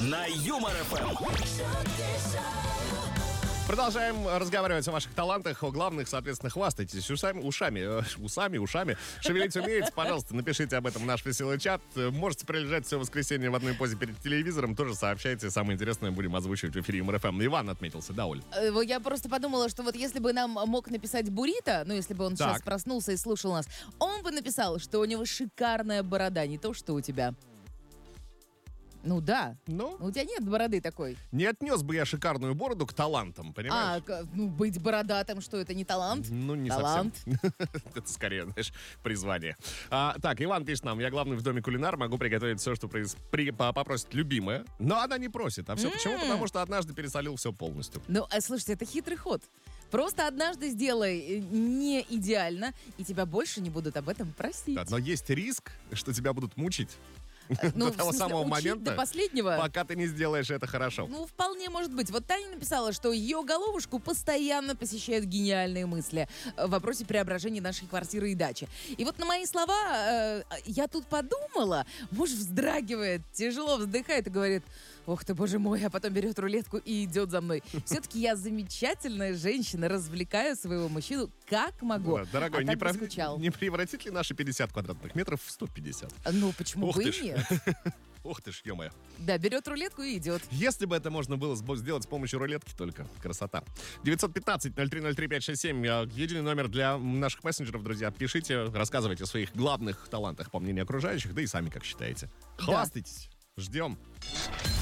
на Юмор ФМ. Продолжаем разговаривать о ваших талантах, о главных, соответственно, хвастайтесь усами. Шевелить умеете, пожалуйста, напишите об этом в наш веселый чат. Можете пролежать все воскресенье в одной позе перед телевизором, тоже сообщайте, самое интересное будем озвучивать в эфире Юмор ФМ. Иван отметился, да, Оль? Я просто подумала, что вот если бы нам мог написать Бурито, ну, если бы он сейчас проснулся и слушал нас, он бы написал, что у него шикарная борода, не то, что у тебя. Ну да. Ну? У тебя нет бороды такой. Не отнес бы я шикарную бороду к талантам, понимаешь? Быть бородатым, что это не талант? Ну, не талант. совсем. Это скорее, знаешь, призвание. Так, Иван пишет нам: я главный в доме кулинар, могу приготовить все, что попросит любимая. Но она не просит. А все почему? Потому что однажды пересолил все полностью. Ну, слушайте, это хитрый ход. Просто однажды сделай не идеально, и тебя больше не будут об этом просить. Да, но есть риск, что тебя будут мучить. Ну, до того самого момента, до последнего. пока ты не сделаешь это хорошо. Ну, вполне может быть. Вот Таня написала, что ее головушку постоянно посещают гениальные мысли в вопросе преображения нашей квартиры и дачи. И вот на мои слова я тут подумала, муж вздрагивает, тяжело вздыхает и говорит: ох ты, боже мой, а потом берет рулетку и идет за мной. Все-таки я замечательная женщина, развлекаю своего мужчину как могу. Да, дорогой, не превратит ли наши 50 квадратных метров в 150? Ну, почему бы и нет? Ух ты ж, ё-моё. Да, берет рулетку и идет. Если бы это можно было сделать с помощью рулетки только. Красота. 915-0303-567. Единый номер для наших мессенджеров, друзья. Пишите, рассказывайте о своих главных талантах, по мнению окружающих, да и сами как считаете. Хвастайтесь. Ждем.